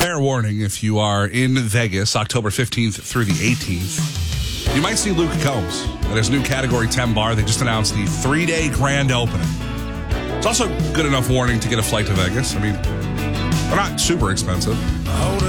fair warning, if you are in Vegas, October 15th through the 18th, you might see Luke Combs at his new Category 10 bar. They just announced the 3-day grand opening. It's also good enough warning to get a flight to Vegas. I mean, they're not super expensive.